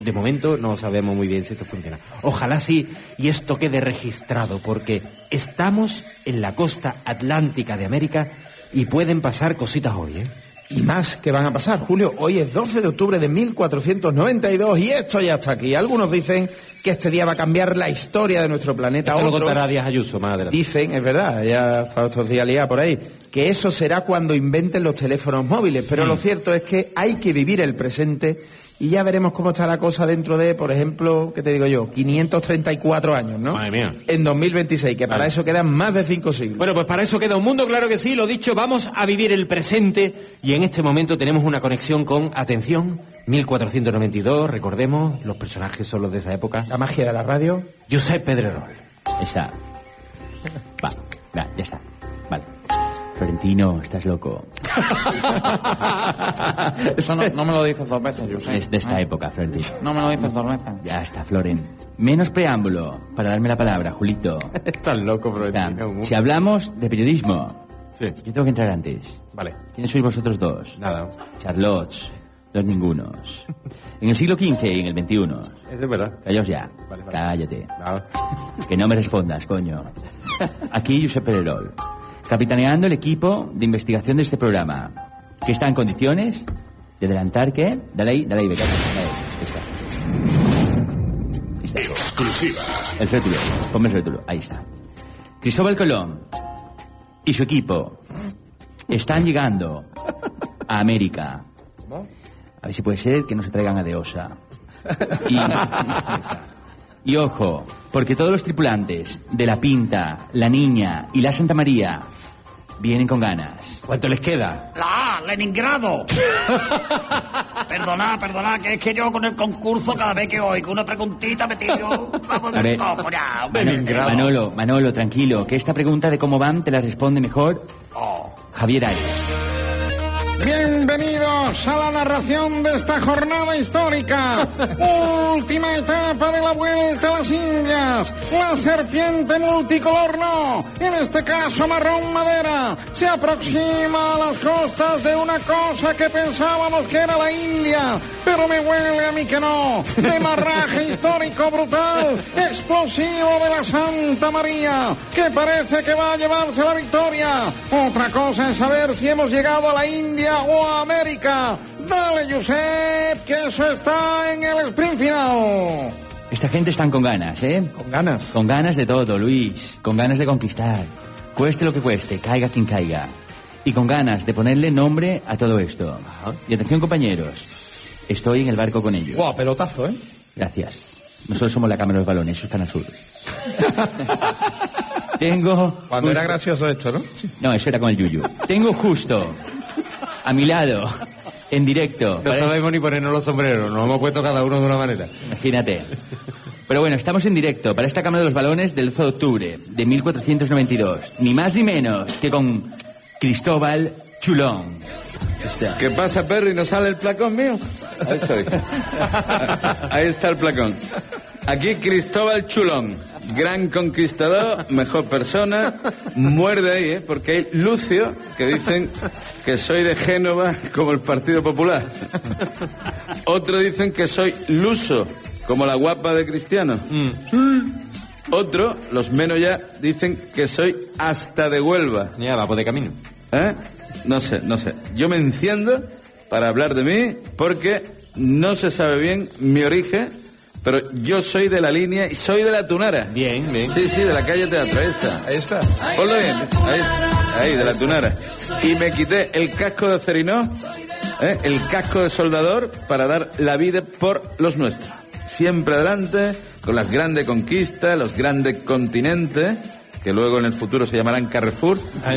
De momento no sabemos muy bien si esto funciona. Ojalá sí, y esto quede registrado, porque estamos en la costa atlántica de América y pueden pasar cositas hoy, ¿eh? Y más que van a pasar, Julio. Hoy es 12 de octubre de 1492 y esto ya está aquí. Algunos dicen que este día va a cambiar la historia de nuestro planeta. Esto lo Otros contará Díaz Ayuso más adelante. dicen, es verdad, ya está estos días liados por ahí, que eso será cuando inventen los teléfonos móviles. Pero lo cierto es que hay que vivir el presente y ya veremos cómo está la cosa dentro de, por ejemplo, ¿qué te digo yo? 534 años, ¿no? Madre mía. En 2026, que para eso quedan más de 5 siglos. Bueno, pues para eso queda un mundo, claro que sí. Lo dicho, vamos a vivir el presente y en este momento tenemos una conexión con, atención, 1492, recordemos, los personajes son los de esa época. La magia de la radio. Josep Pedrerol. Está. Va, ya está. Vale. Florentino, estás loco. Eso no me lo dices 2 veces, yo sé. Es de esta época, Florentino. No me lo dices 2 veces. Ya está, Floren. Menos preámbulo para darme la palabra, Julito. Estás loco, Florentino. Si hablamos de periodismo, Sí. yo tengo que entrar antes. Vale. ¿Quiénes sois vosotros dos? Nada. Charlottes, dos ningunos. En el siglo XV y en el XXI. Eso es verdad. Callaos ya. Vale. Cállate. Nada. Que no me respondas, coño. Aquí Josep Pedrerol, capitaneando el equipo de investigación de este programa, que está en condiciones de adelantar, ¿qué? Dale ahí, becata. Dale ahí. Ahí está. Exclusiva. El rótulo. Ponme el rótulo. Ahí está. Cristóbal Colón y su equipo están llegando a América. A ver si puede ser que no se traigan a Deosa. Y ojo, porque todos los tripulantes de la Pinta, la Niña y la Santa María vienen con ganas. ¿Cuánto les queda? Leningrado. Perdona, que es que yo con el concurso cada vez que oigo una preguntita me tiro. Vamos, A ver, cojo ya. Manolo, tranquilo, que esta pregunta de cómo van te la responde mejor Javier Arias. Bienvenidos a la narración de esta jornada histórica. Última etapa de la Vuelta a las Indias. La serpiente multicolor no, en este caso marrón madera, se aproxima a las costas de una cosa que pensábamos que era la India, pero me huele a mí que no. Demarraje histórico brutal, explosivo de la Santa María, que parece que va a llevarse la victoria. Otra cosa es saber si hemos llegado a la India o a América. Dale, Josep, que eso está en el sprint final. Esta gente están con ganas, ¿eh? Con ganas. Con ganas de todo, Luis. Con ganas de conquistar. Cueste lo que cueste, caiga quien caiga. Y con ganas de ponerle nombre a todo esto. Y atención, compañeros. Estoy en el barco con ellos. Guau, pelotazo, ¿eh? Gracias. Nosotros somos la cámara de los balones, eso están al sur. Tengo... Cuando era gracioso esto, ¿no? No, eso era con el yuyu. Tengo justo a mi lado, en directo. No sabemos ni ponernos los sombreros, nos hemos puesto cada uno de una manera. Imagínate. Pero bueno, estamos en directo para esta Cámara de los Balones del 12 de octubre de 1492. Ni más ni menos que con Cristóbal Chulón. ¿Qué pasa, Perry? ¿No sale el placón mío? Ahí estoy. Ahí está el placón. Aquí Cristóbal Chulón, gran conquistador, mejor persona. Muerde ahí, porque hay Lucio, que dicen que soy de Génova como el Partido Popular. Otro dicen que soy luso, como la guapa de Cristiano. Sí. Otro, los menos ya, dicen que soy hasta de Huelva. Ya, va por de camino. ¿Eh? No sé. Yo me enciendo para hablar de mí porque no se sabe bien mi origen, pero yo soy de la línea y soy de la Tunara. Bien. Sí, de la calle Teatro, ahí está. Ponlo bien, ahí, de la Tunara. Y me quité el casco de Acerinó, el casco de soldador, para dar la vida por los nuestros. Siempre adelante, con las grandes conquistas, los grandes continentes, que luego en el futuro se llamarán Carrefour.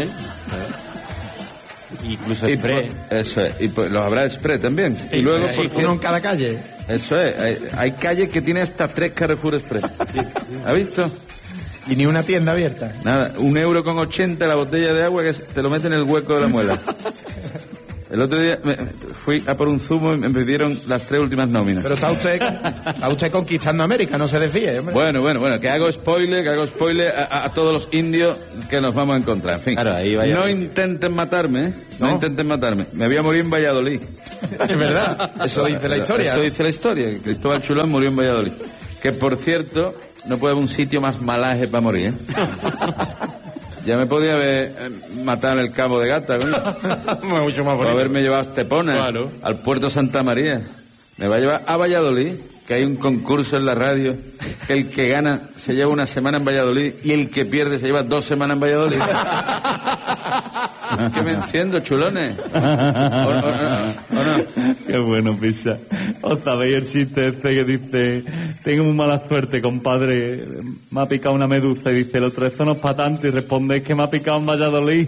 Incluso Express. Eso es, y pues los habrá Express también. Sí, y luego Uno en cada calle. Eso es, hay calles que tienen hasta 3 Carrefour Express. ¿Ha visto? Y ni una tienda abierta. Nada, 1,80 € la botella de agua que te lo mete en el hueco de la muela. El otro día fui a por un zumo y me pidieron las 3 últimas nóminas. Pero está usted conquistando América, no se desvíe, hombre. Bueno, que hago spoiler a todos los indios que nos vamos a encontrar. En fin, claro, ahí vaya. No intenten matarme, ¿eh? No intenten matarme. Me voy a morir en Valladolid. Es verdad, eso dice la historia. Eso dice la historia, que Cristóbal Chulón murió en Valladolid. Que, por cierto, no puede haber un sitio más malaje para morir, ¿eh? Ya me podía haber matado en el Cabo de Gata, ¿no? Mucho más o haberme llevado a Estepona, claro, al puerto Santa María. Me va a llevar a Valladolid, que hay un concurso en la radio, que el que gana se lleva una semana en Valladolid y el que pierde se lleva 2 semanas en Valladolid. Es que me enciendo, chulones. ¿O no? Qué bueno, Pisa. ¿Os sabéis el chiste este que dice: tengo muy mala suerte, compadre, me ha picado una medusa? Y dice el otro: eso no es para tanto. Y responde: es que me ha picado en Valladolid.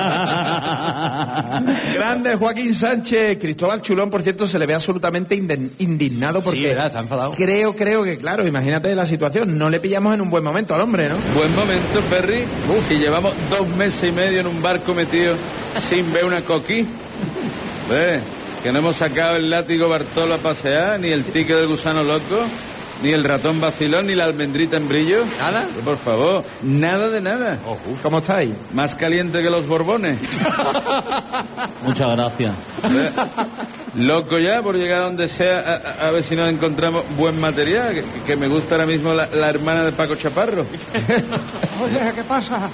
Grande Joaquín Sánchez. Cristóbal Chulón, por cierto, se le ve absolutamente indignado porque... Sí, ¿verdad? Está enfadado. Creo que, claro, imagínate la situación. No le pillamos en un buen momento al hombre, ¿no? Buen momento, Perry. Si llevamos 2 meses y medio en un barco metido sin ver una coquí. ¿Ves? Que no hemos sacado el látigo Bartolo a pasear, ni el ticket del gusano loco, ni el ratón vacilón, ni la almendrita en brillo. ¿Nada? Por favor, nada de nada. ¿Cómo estáis? Más caliente que los Borbones. Muchas gracias. Loco ya por llegar a donde sea a ver si nos encontramos buen material, que me gusta ahora mismo la hermana de Paco Chaparro. Oye, ¿qué pasa?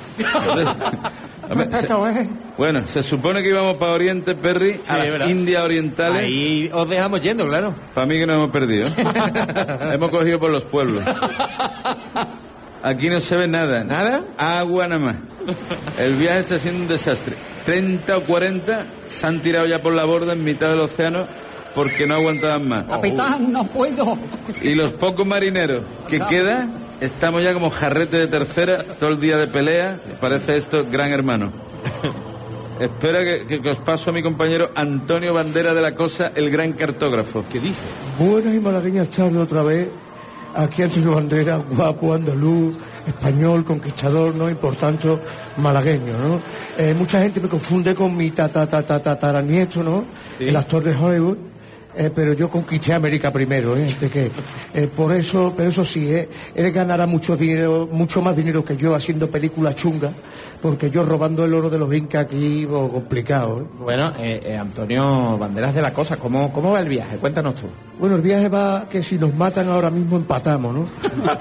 Bueno, se supone que íbamos para Oriente, Perry, a las Indias Orientales. Ahí os dejamos yendo, claro. Para mí que nos hemos perdido. Hemos cogido por los pueblos. Aquí no se ve nada. ¿Nada? Agua nada más. El viaje está siendo un desastre. 30 o 40 se han tirado ya por la borda en mitad del océano porque no aguantaban más. Capitán, no puedo. Y los pocos marineros que quedan, estamos ya como jarrete de tercera, todo el día de pelea. Parece esto Gran Hermano. Espera que os paso a mi compañero Antonio Bandera de la Cosa, el gran cartógrafo. ¿Qué dice? Buenas y malagueñas tardes otra vez. Aquí Antonio Bandera, guapo, andaluz, español, conquistador, ¿no? Y por tanto, malagueño, ¿no? Mucha gente me confunde con mi tataranieto, ¿no? ¿Sí? El actor de Hollywood. Pero yo conquisté América primero, por eso, pero eso sí, él ganará mucho dinero, mucho más dinero que yo haciendo películas chungas, porque yo robando el oro de los incas aquí, complicado. Bueno, Antonio Banderas de la Cosa, ¿cómo va el viaje? Cuéntanos tú. Bueno, el viaje va que si nos matan ahora mismo empatamos, ¿no?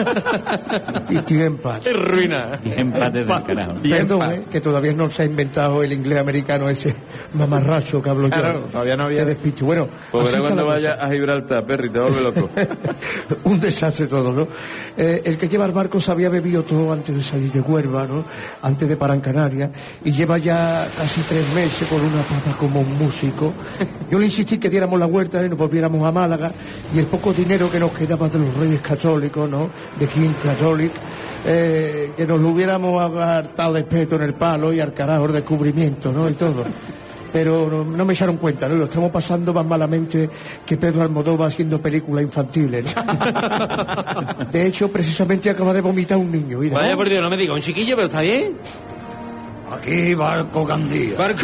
y empate. Ruina. Empate del carajo. Perdón, que todavía no se ha inventado el inglés americano ese mamarracho que hablo claro, yo. Todavía no había despiche. Bueno, pues cuando vaya a Gibraltar, Perry, te vuelve loco. Un desastre todo, ¿no? El que lleva el barco se había bebido todo antes de salir de Huelva, ¿no? Antes de parar en Canarias, y lleva ya casi 3 meses con una papa como un músico. Yo le insistí que diéramos la vuelta y nos volviéramos a Málaga, y el poco dinero que nos quedaba de los Reyes Católicos, ¿no? De King Catholic, que nos lo hubiéramos hartado de peto en el palo y al carajo el descubrimiento, ¿no? Y todo. Pero no me echaron cuenta, ¿no? Lo estamos pasando más malamente que Pedro Almodóvar haciendo películas infantiles, ¿no? De hecho, precisamente acaba de vomitar un niño. Mira. Vaya por Dios, no me diga, un chiquillo, pero está bien. Aquí Barco Gandía. Barco.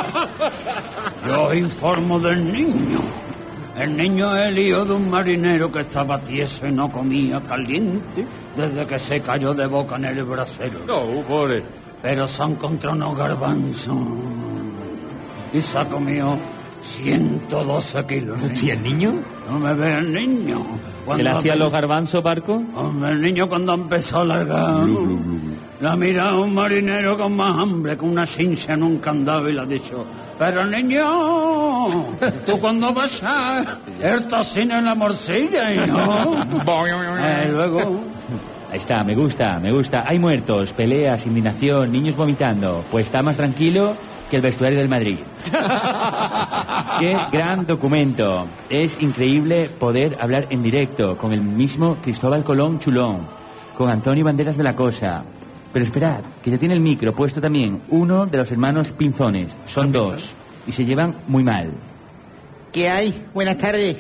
Yo os informo del niño. El niño es el hijo de un marinero que estaba tieso y no comía caliente desde que se cayó de boca en el brasero. No, pobre. Pero se encontró unos garbanzos y se ha comido 112 kilos. ¿Y el niño? No me ve el niño. ¿Que le hacían los garbanzos, Barco? Hombre, el niño cuando empezó a largar, la mira un marinero con más hambre que una cincha en un candado y le ha dicho: pero niño, tú cuando vas a el tocino en la morcilla, y no. Luego. Ahí está, me gusta. Hay muertos, peleas, indignación, niños vomitando. Pues está más tranquilo que el vestuario del Madrid. Qué gran documento. Es increíble poder hablar en directo con el mismo Cristóbal Colón Chulón, con Antonio Banderas de la Cosa. Pero esperad, que ya tiene el micro puesto también uno de los hermanos Pinzones. Son 2 y se llevan muy mal. ¿Qué hay? Buenas tardes.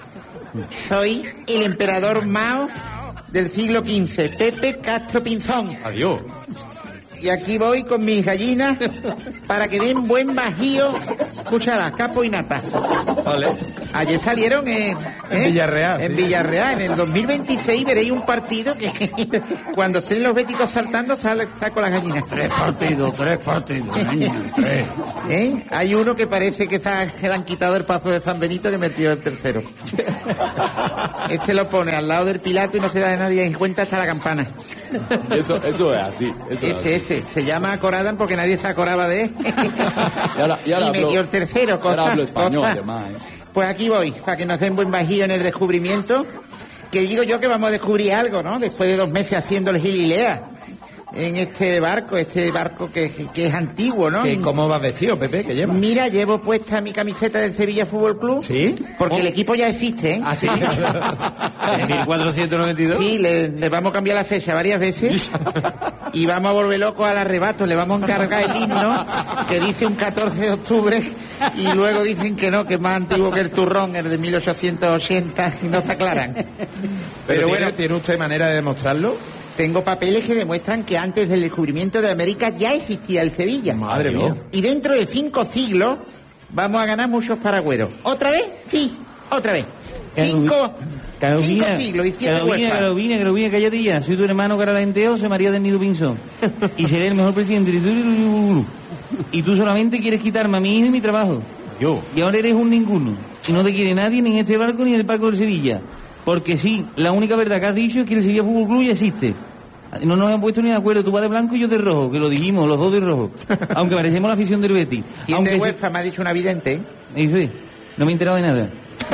Soy el emperador Mao del siglo XV, Pepe Castro Pinzón. Adiós. Y aquí voy con mis gallinas para que den buen bajío. Escúchala, capo y nata. Vale. Ayer salieron en Villarreal. En Villarreal. En el 2026 veréis un partido que cuando estén los béticos saltando saco las gallinas. Tres partidos, niño, tres. Hay uno que parece que le han quitado el paso de San Benito que metió el tercero. Este lo pone al lado del Pilato y no se da de nadie en cuenta hasta la campana. Eso es así. Ese. Se llama Coradan porque nadie se acordaba de él. Y metió el tercero. Ahora hablo español, además. Pues aquí voy, para que nos den buen bajío en el descubrimiento. Que digo yo que vamos a descubrir algo, ¿no? Después de 2 meses haciendo el Gililea. En este barco que es antiguo, ¿no? ¿Cómo vas vestido, Pepe? ¿Qué llevas? Mira, llevo puesta mi camiseta del Sevilla Fútbol Club. ¿Sí? Porque el equipo ya existe, ¿eh? ¿Ah, sí? ¿En 1492? Sí, le vamos a cambiar la fecha varias veces. Y vamos a volver locos al arrebato. Le vamos a encargar el himno, que dice un 14 de octubre, y luego dicen que no, que es más antiguo que el turrón, el de 1880, y no se aclaran. Pero bueno, ¿tiene usted manera de demostrarlo? Tengo papeles que demuestran que antes del descubrimiento de América ya existía el Sevilla. Madre mía. Y dentro de 5 siglos vamos a ganar muchos paragüeros. ¿Otra vez? Sí, otra vez. 5 siglos y 7 huérfanos. Carolina, cállate ya. Soy tu hermano Caralenteo, José María del Nido Pinzón. Y seré el mejor presidente. Y tú solamente quieres quitarme a mi hijo y mi trabajo. Yo. Y ahora eres un ninguno. Y no te quiere nadie ni en este barco ni en el barco del Sevilla. Porque sí, la única verdad que has dicho es que el Sevilla Fútbol Club ya existe. No nos han puesto ni de acuerdo, tú vas de blanco y yo de rojo, que lo dijimos, los dos de rojo. Aunque parecemos la afición del Betis. ¿Quién de UEFA me ha dicho una vidente? Sí, no me he enterado de nada.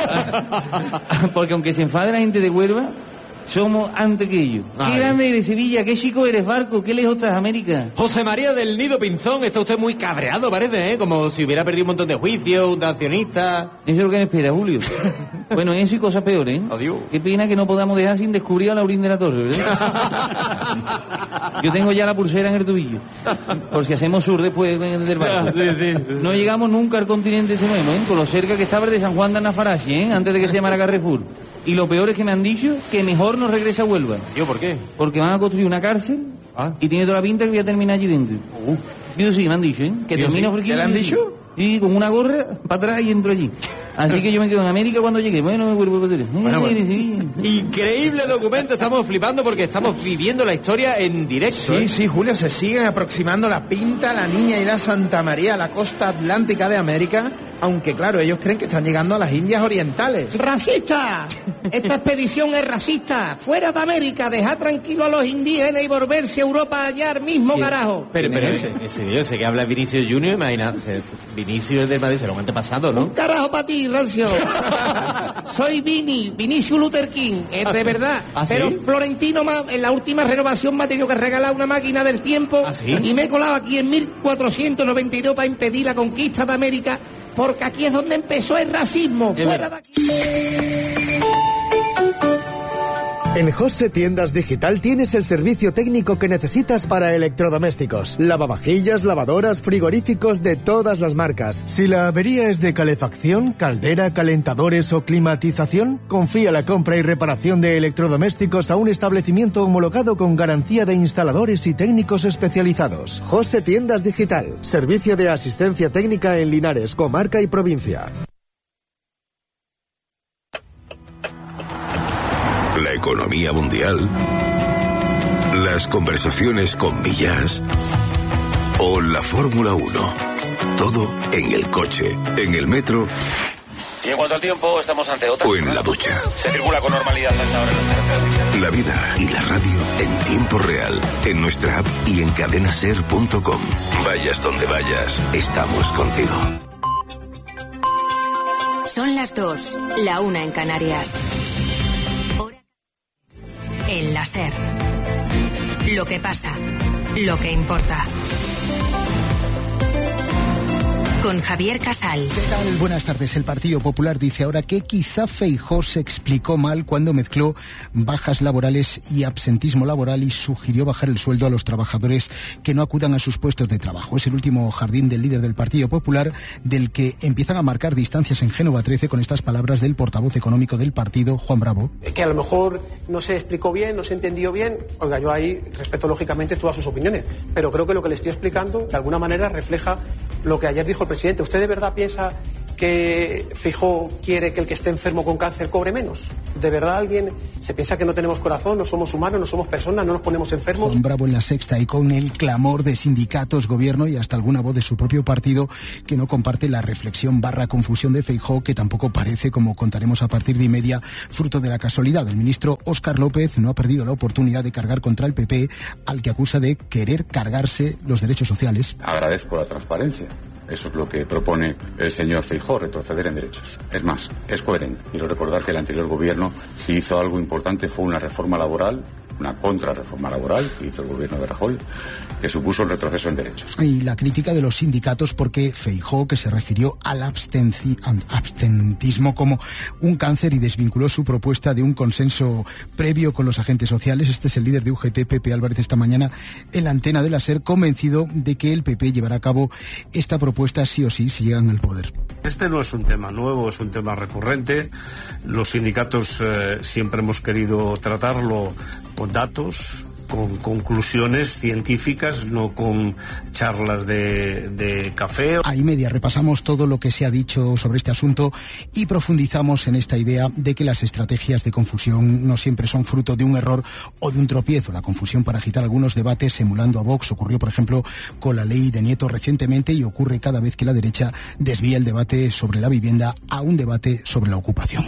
Porque aunque se enfade la gente de Huelva, somos antes que ellos. Ay. Qué grande eres, Sevilla, qué chico eres, barco, qué lejos estás, América. José María del Nido Pinzón, está usted muy cabreado, parece, ¿eh? Como si hubiera perdido un montón de juicios, de accionistas. Eso es lo que me espera, Julio. Bueno, eso y cosas peores, ¿eh? Adiós. Qué pena que no podamos dejar sin descubrir a Laurín de la Torre, ¿verdad? Yo tengo ya la pulsera en el tobillo. Por si hacemos sur después del barco. Sí. No llegamos nunca al continente ese nuevo, ¿eh? Con lo cerca que estaba el de San Juan de Anafarashi, ¿eh? Antes de que se llamara Carrefour. Y lo peor es que me han dicho que mejor no regresa a Huelva. ¿Yo por qué? Porque van a construir una cárcel y tiene toda la pinta que voy a terminar allí dentro. Yo sí, me han dicho, ¿eh? Que termino ¿Qué le han dicho? Y con una gorra para atrás y entro allí. Así que yo me quedo en América cuando llegue. Bueno, me vuelvo a tener. Sí. Increíble documento, estamos flipando porque estamos viviendo la historia en directo. Sí, Julio, se siguen aproximando la Pinta, la Niña y la Santa María a la costa atlántica de América, aunque claro, ellos creen que están llegando a las Indias Orientales. ¡Racista! Esta expedición es racista. Fuera de América, dejad tranquilo a los indígenas y volverse a Europa ayer mismo, carajo. Pero ese que habla Vinicius Junior, imagínate, Vinicius del Madrid, será un antepasado, ¿no? Un carajo para ti, rancio. Soy Vinicius Luther King, es de verdad. ¿Ah, sí? Pero Florentino, en la última renovación me ha tenido que regalar una máquina del tiempo. ¿Ah, sí? Y me he colado aquí en 1492 para impedir la conquista de América, porque aquí es donde empezó el racismo. Fuera de aquí. En José Tiendas Digital tienes el servicio técnico que necesitas para electrodomésticos. Lavavajillas, lavadoras, frigoríficos de todas las marcas. Si la avería es de calefacción, caldera, calentadores o climatización, confía la compra y reparación de electrodomésticos a un establecimiento homologado con garantía de instaladores y técnicos especializados. José Tiendas Digital. Servicio de asistencia técnica en Linares, comarca y provincia. La economía mundial, las conversaciones con Millas o la Fórmula 1. Todo en el coche, en el metro. Y en cuanto al tiempo, estamos ante otra. O en la ducha. Se circula con normalidad hasta ahora en las carreteras. La vida y la radio en tiempo real, en nuestra app y en cadenaser.com. Vayas donde vayas, estamos contigo. Son las 2, la 1 en Canarias. El láser. Lo que pasa, lo que importa. Con Javier Casal. ¿Qué tal? Buenas tardes. El Partido Popular dice ahora que quizá Feijóo se explicó mal cuando mezcló bajas laborales y absentismo laboral y sugirió bajar el sueldo a los trabajadores que no acudan a sus puestos de trabajo. Es el último jardín del líder del Partido Popular, del que empiezan a marcar distancias en Génova 13 con estas palabras del portavoz económico del partido, Juan Bravo. Que a lo mejor no se explicó bien, no se entendió bien. Oiga, yo ahí respeto lógicamente todas sus opiniones, pero creo que lo que le estoy explicando de alguna manera refleja lo que ayer dijo el presidente. ¿Usted de verdad piensa que Feijóo quiere que el que esté enfermo con cáncer cobre menos? ¿De verdad alguien se piensa que no tenemos corazón, no somos humanos, no somos personas, no nos ponemos enfermos? Juan Bravo en La Sexta, y con el clamor de sindicatos, gobierno y hasta alguna voz de su propio partido que no comparte la reflexión / confusión de Feijóo, que tampoco parece, como contaremos a partir de y media, fruto de la casualidad. El ministro Óscar López no ha perdido la oportunidad de cargar contra el PP, al que acusa de querer cargarse los derechos sociales. Agradezco la transparencia. Eso es lo que propone el señor Feijóo, retroceder en derechos. Es más, es coherente. Quiero recordar que el anterior gobierno, si hizo algo importante, fue una reforma laboral, una contrarreforma laboral que hizo el gobierno de Rajoy, que supuso un retroceso en derechos. Y la crítica de los sindicatos, porque Feijóo, que se refirió al abstentismo como un cáncer y desvinculó su propuesta de un consenso previo con los agentes sociales. Este es el líder de UGT, Pepe Álvarez, esta mañana en la antena de la SER, convencido de que el PP llevará a cabo esta propuesta sí o sí si llegan al poder. Este no es un tema nuevo, es un tema recurrente. Los sindicatos siempre hemos querido tratarlo con datos, con conclusiones científicas, no con charlas de café. A y media repasamos todo lo que se ha dicho sobre este asunto y profundizamos en esta idea de que las estrategias de confusión no siempre son fruto de un error o de un tropiezo. La confusión para agitar algunos debates emulando a Vox ocurrió, por ejemplo, con la ley de Nieto recientemente, y ocurre cada vez que la derecha desvía el debate sobre la vivienda a un debate sobre la ocupación.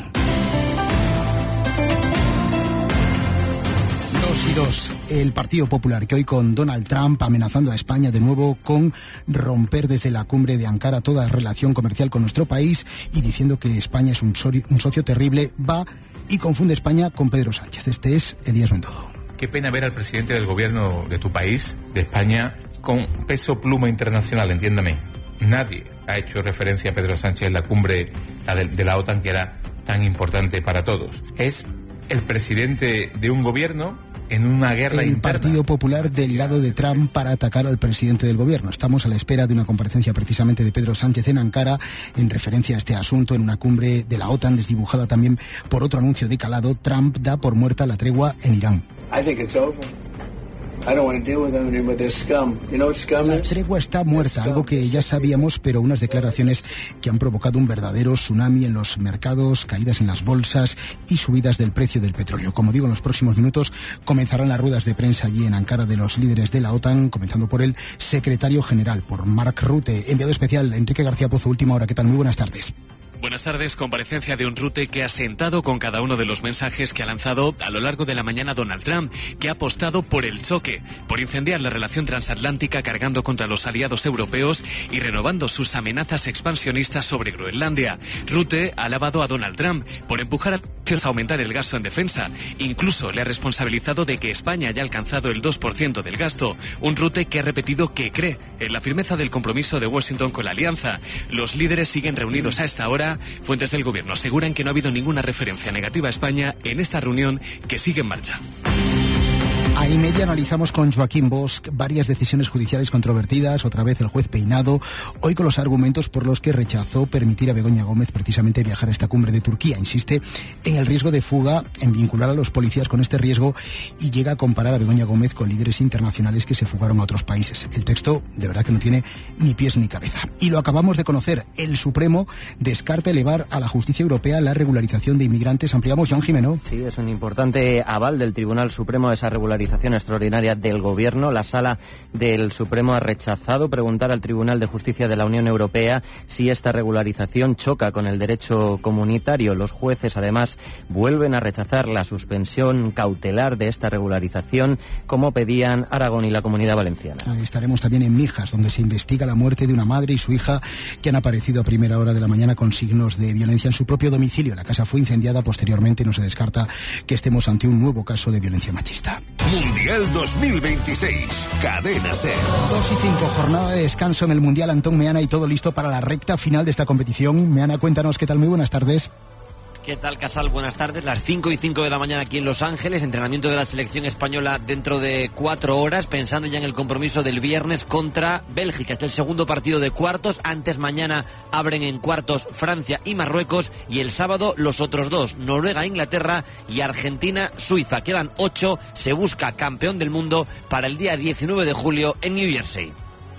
El Partido Popular, que hoy con Donald Trump amenazando a España de nuevo con romper desde la cumbre de Ankara toda relación comercial con nuestro país y diciendo que España es un socio terrible, va y confunde España con Pedro Sánchez. Este es Elías Bendodo. Qué pena ver al presidente del gobierno de tu país, de España, con peso pluma internacional, entiéndame. Nadie ha hecho referencia a Pedro Sánchez en la cumbre de la OTAN, que era tan importante para todos. Es el presidente de un gobierno en una guerra el interna. Partido Popular del lado de Trump para atacar al presidente del gobierno. Estamos a la espera de una comparecencia precisamente de Pedro Sánchez en Ankara en referencia a este asunto, en una cumbre de la OTAN desdibujada también por otro anuncio de calado. Trump da por muerta la tregua en Irán. La tregua está muerta, algo que ya sabíamos, pero unas declaraciones que han provocado un verdadero tsunami en los mercados, caídas en las bolsas y subidas del precio del petróleo. Como digo, en los próximos minutos comenzarán las ruedas de prensa allí en Ankara de los líderes de la OTAN, comenzando por el secretario general, por Mark Rutte. Enviado especial, Enrique García Pozo, Última Hora. ¿Qué tal? Muy buenas tardes. Buenas tardes. Comparecencia de un Rutte que ha sentado con cada uno de los mensajes que ha lanzado a lo largo de la mañana Donald Trump, que ha apostado por el choque, por incendiar la relación transatlántica cargando contra los aliados europeos y renovando sus amenazas expansionistas sobre Groenlandia. Rutte ha alabado a Donald Trump por empujar a aumentar el gasto en defensa. Incluso le ha responsabilizado de que España haya alcanzado el 2% del gasto. Un Rutte que ha repetido que cree en la firmeza del compromiso de Washington con la alianza. Los líderes siguen reunidos a esta hora. Fuentes del gobierno aseguran que no ha habido ninguna referencia negativa a España en esta reunión que sigue en marcha. A y media analizamos con Joaquín Bosch varias decisiones judiciales controvertidas, otra vez el juez Peinado, hoy con los argumentos por los que rechazó permitir a Begoña Gómez precisamente viajar a esta cumbre de Turquía. Insiste en el riesgo de fuga, en vincular a los policías con este riesgo, y llega a comparar a Begoña Gómez con líderes internacionales que se fugaron a otros países. El texto de verdad que no tiene ni pies ni cabeza. Y lo acabamos de conocer, el Supremo descarta elevar a la justicia europea la regularización de inmigrantes. Ampliamos, Joan Jimeno. Sí, es un importante aval del Tribunal Supremo a esa regularización extraordinaria del Gobierno. La Sala del Supremo ha rechazado preguntar al Tribunal de Justicia de la Unión Europea si esta regularización choca con el derecho comunitario. Los jueces, además, vuelven a rechazar la suspensión cautelar de esta regularización, como pedían Aragón y la Comunidad Valenciana. Estaremos también en Mijas, donde se investiga la muerte de una madre y su hija que han aparecido a primera hora de la mañana con signos de violencia en su propio domicilio. La casa fue incendiada posteriormente y no se descarta que estemos ante un nuevo caso de violencia machista. Mundial 2026, Cadena SER. 2:05, jornada de descanso en el Mundial. Antón Meana, y todo listo para la recta final de esta competición. Meana, cuéntanos qué tal. Muy buenas tardes. ¿Qué tal, Casal? Buenas tardes. Las 5:05 de la mañana aquí en Los Ángeles. Entrenamiento de la selección española dentro de 4 horas, pensando ya en el compromiso del viernes contra Bélgica. Este es el segundo partido de cuartos. Antes, mañana abren en cuartos Francia y Marruecos. Y el sábado los otros dos, Noruega, Inglaterra y Argentina, Suiza. Quedan 8. Se busca campeón del mundo para el día 19 de julio en New Jersey.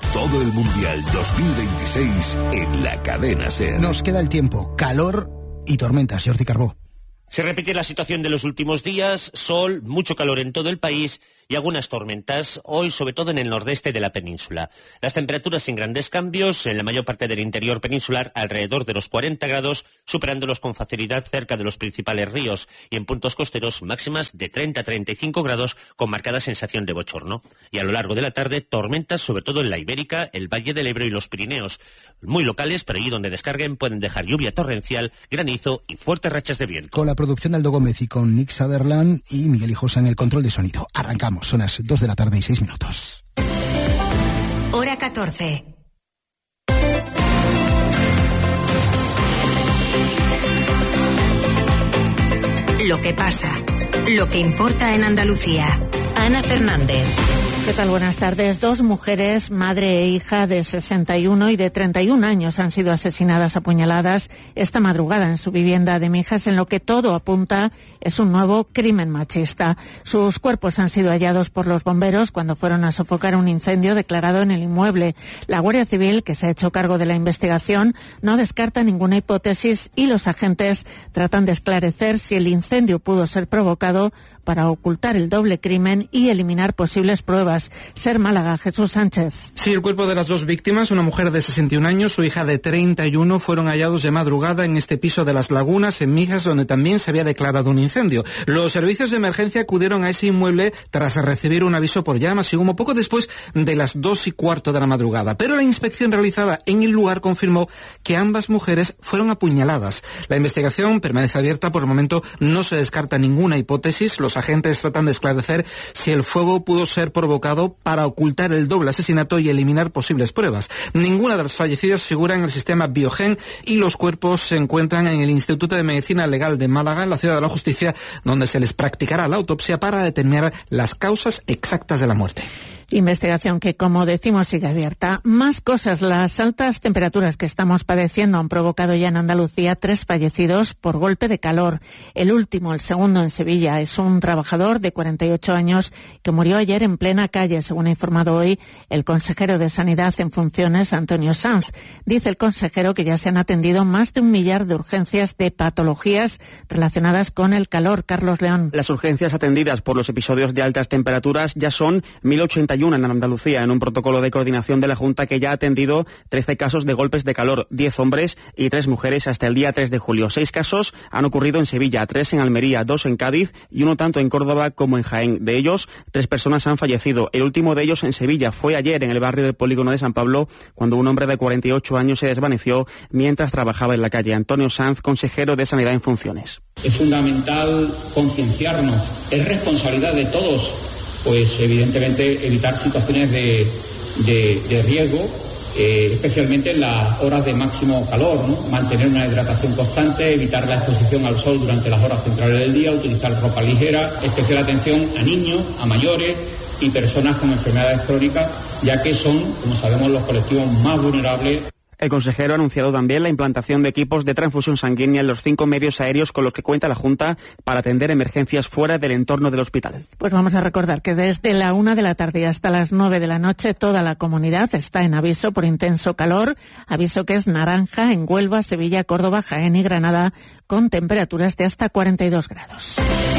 Todo el Mundial 2026 en la cadena SER. Nos queda el tiempo, calor y tormentas, Jordi Carbó. Se repite la situación de los últimos días, sol, mucho calor en todo el país y algunas tormentas, hoy sobre todo en el nordeste de la península. Las temperaturas sin grandes cambios, en la mayor parte del interior peninsular alrededor de los 40 grados, superándolos con facilidad cerca de los principales ríos, y en puntos costeros máximas de 30 a 35 grados con marcada sensación de bochorno. Y a lo largo de la tarde, tormentas sobre todo en la Ibérica, el Valle del Ebro y los Pirineos. Muy locales, pero allí donde descarguen pueden dejar lluvia torrencial, granizo y fuertes rachas de viento. Con la producción de Aldo Gómez y con Nick Sutherland y Miguel Hijosa en el control de sonido. Arrancamos, son las 2 de la tarde y 6 minutos. Hora 14. Lo que pasa, lo que importa en Andalucía. Ana Fernández. ¿Qué tal? Buenas tardes. Dos mujeres, madre e hija de 61 y de 31 años, han sido asesinadas a puñaladas esta madrugada en su vivienda de Mijas, en lo que todo apunta es un nuevo crimen machista. Sus cuerpos han sido hallados por los bomberos cuando fueron a sofocar un incendio declarado en el inmueble. La Guardia Civil, que se ha hecho cargo de la investigación, no descarta ninguna hipótesis y los agentes tratan de esclarecer si el incendio pudo ser provocado para ocultar el doble crimen y eliminar posibles pruebas. Ser Málaga, Jesús Sánchez. Sí, el cuerpo de las dos víctimas, una mujer de 61 años, su hija de 31, fueron hallados de madrugada en este piso de Las Lagunas, en Mijas, donde también se había declarado un incendio. Los servicios de emergencia acudieron a ese inmueble tras recibir un aviso por llamas y humo poco después de las 2:15 de la madrugada. Pero la inspección realizada en el lugar confirmó que ambas mujeres fueron apuñaladas. La investigación permanece abierta. Por el momento no se descarta ninguna hipótesis. Los agentes tratan de esclarecer si el fuego pudo ser provocado para ocultar el doble asesinato y eliminar posibles pruebas. Ninguna de las fallecidas figura en el sistema Biogen y los cuerpos se encuentran en el Instituto de Medicina Legal de Málaga, en la Ciudad de la Justicia, donde se les practicará la autopsia para determinar las causas exactas de la muerte. Investigación que, como decimos, sigue abierta. Más cosas. Las altas temperaturas que estamos padeciendo han provocado ya en Andalucía 3 fallecidos por golpe de calor. El último, el segundo en Sevilla, es un trabajador de 48 años que murió ayer en plena calle, según ha informado hoy el consejero de Sanidad en funciones, Antonio Sanz. Dice el consejero que ya se han atendido más de 1 millar de urgencias de patologías relacionadas con el calor. Carlos León. Las urgencias atendidas por los episodios de altas temperaturas ya son 1.081 en Andalucía, en un protocolo de coordinación de la Junta que ya ha atendido 13 casos de golpes de calor, 10 hombres y 3 mujeres hasta el día 3 de julio. 6 casos han ocurrido en Sevilla, 3 en Almería, 2 en Cádiz y 1 tanto en Córdoba como en Jaén. De ellos, 3 personas han fallecido. El último de ellos en Sevilla fue ayer en el barrio del Polígono de San Pablo, cuando un hombre de 48 años se desvaneció mientras trabajaba en la calle. Antonio Sanz, consejero de Sanidad en funciones. Es fundamental concienciarnos, es responsabilidad de todos, pues evidentemente evitar situaciones de riesgo, especialmente en las horas de máximo calor, ¿no? Mantener una hidratación constante, evitar la exposición al sol durante las horas centrales del día, utilizar ropa ligera, especial atención a niños, a mayores y personas con enfermedades crónicas, ya que son, como sabemos, los colectivos más vulnerables. El consejero ha anunciado también la implantación de equipos de transfusión sanguínea en los 5 medios aéreos con los que cuenta la Junta para atender emergencias fuera del entorno del hospital. Pues vamos a recordar que desde la 1 de la tarde hasta las 9 de la noche toda la comunidad está en aviso por intenso calor, aviso que es naranja en Huelva, Sevilla, Córdoba, Jaén y Granada, con temperaturas de hasta 42 grados.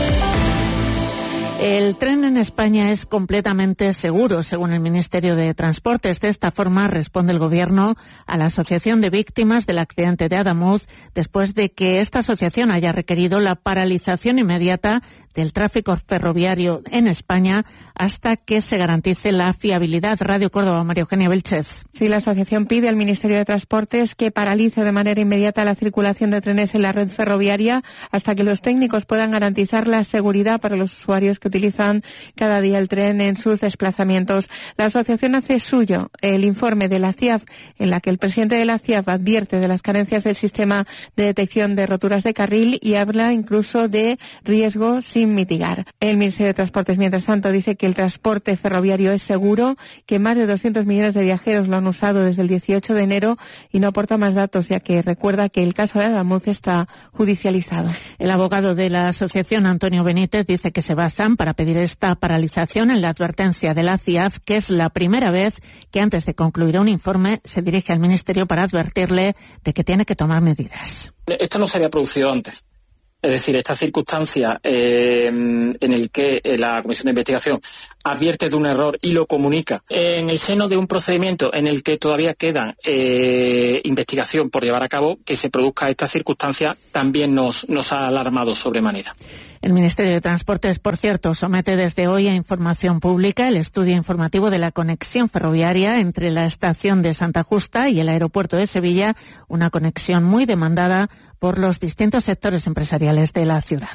El tren en España es completamente seguro, según el Ministerio de Transportes. De esta forma responde el Gobierno a la Asociación de Víctimas del accidente de Adamuz, después de que esta asociación haya requerido la paralización inmediata del tráfico ferroviario en España hasta que se garantice la fiabilidad. Radio Córdoba, María Eugenia Belchez. Sí, la asociación pide al Ministerio de Transportes que paralice de manera inmediata la circulación de trenes en la red ferroviaria hasta que los técnicos puedan garantizar la seguridad para los usuarios que utilizan cada día el tren en sus desplazamientos. La asociación hace suyo el informe de la CIAF, en la que el presidente de la CIAF advierte de las carencias del sistema de detección de roturas de carril y habla incluso de riesgos si sin mitigar. El Ministerio de Transportes, mientras tanto, dice que el transporte ferroviario es seguro, que más de 200 millones de viajeros lo han usado desde el 18 de enero y no aporta más datos, ya que recuerda que el caso de Adamuz está judicializado. El abogado de la asociación, Antonio Benítez, dice que se basan para pedir esta paralización en la advertencia de la CIAF, que es la primera vez que antes de concluir un informe se dirige al Ministerio para advertirle de que tiene que tomar medidas. Esto no se había producido antes. Es decir, esta circunstancia en el que la Comisión de Investigación advierte de un error y lo comunica en el seno de un procedimiento en el que todavía queda investigación por llevar a cabo, que se produzca esta circunstancia también nos ha alarmado sobremanera. El Ministerio de Transportes, por cierto, somete desde hoy a información pública el estudio informativo de la conexión ferroviaria entre la estación de Santa Justa y el aeropuerto de Sevilla, una conexión muy demandada por los distintos sectores empresariales de la ciudad.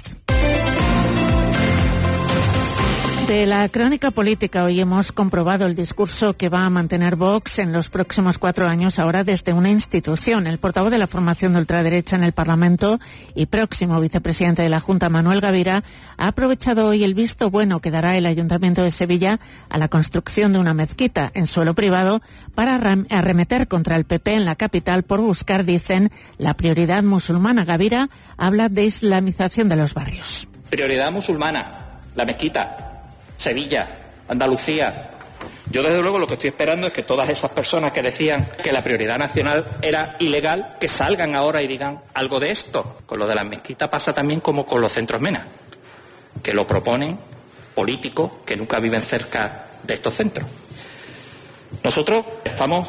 De la crónica política hoy hemos comprobado el discurso que va a mantener Vox en los próximos 4 años, ahora desde una institución. El portavoz de la formación de ultraderecha en el Parlamento y próximo vicepresidente de la Junta, Manuel Gavira, ha aprovechado hoy el visto bueno que dará el Ayuntamiento de Sevilla a la construcción de una mezquita en suelo privado para arremeter contra el PP en la capital por buscar, dicen, la prioridad musulmana. Gavira habla de islamización de los barrios. Prioridad musulmana, la mezquita. Sevilla, Andalucía. Yo desde luego lo que estoy esperando es que todas esas personas que decían que la prioridad nacional era ilegal, que salgan ahora y digan algo de esto. Con lo de las mezquitas pasa también como con los centros MENA, que lo proponen políticos que nunca viven cerca de estos centros. Nosotros estamos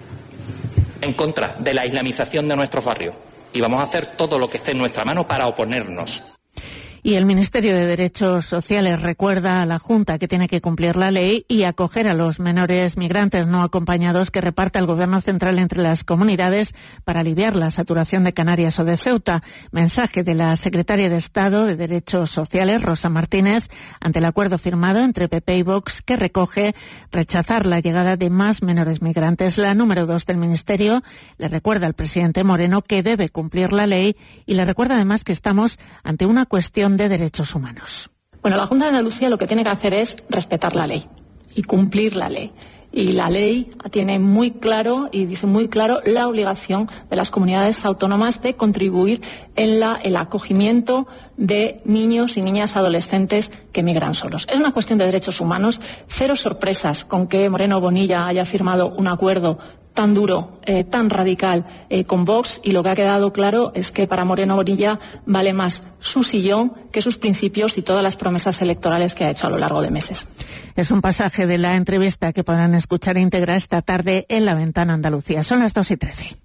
en contra de la islamización de nuestros barrios y vamos a hacer todo lo que esté en nuestra mano para oponernos. Y el Ministerio de Derechos Sociales recuerda a la Junta que tiene que cumplir la ley y acoger a los menores migrantes no acompañados que reparte el Gobierno central entre las comunidades para aliviar la saturación de Canarias o de Ceuta. Mensaje de la secretaria de Estado de Derechos Sociales, Rosa Martínez, ante el acuerdo firmado entre PP y Vox, que recoge rechazar la llegada de más menores migrantes. La número 2 del Ministerio le recuerda al presidente Moreno que debe cumplir la ley y le recuerda además que estamos ante una cuestión de derechos humanos. Bueno, la Junta de Andalucía lo que tiene que hacer es respetar la ley y cumplir la ley. Y la ley tiene muy claro y dice muy claro la obligación de las comunidades autónomas de contribuir en el acogimiento de niños y niñas adolescentes que migran solos. Es una cuestión de derechos humanos. Cero sorpresas con que Moreno Bonilla haya firmado un acuerdo tan duro, tan radical con Vox, y lo que ha quedado claro es que para Moreno Bonilla vale más su sillón que sus principios y todas las promesas electorales que ha hecho a lo largo de meses. Es un pasaje de la entrevista que podrán escuchar íntegra esta tarde en La Ventana Andalucía. Son las 2:13.